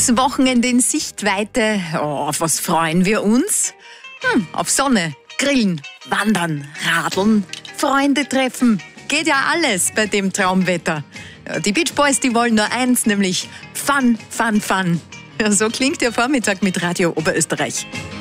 Das Wochenende in Sichtweite. Oh, auf was freuen wir uns? Auf Sonne, Grillen, Wandern, Radeln, Freunde treffen. Geht ja alles bei dem Traumwetter. Ja, die Beach Boys, die wollen nur eins, nämlich Fun, Fun, Fun. Ja, so klingt der Vormittag mit Radio Oberösterreich.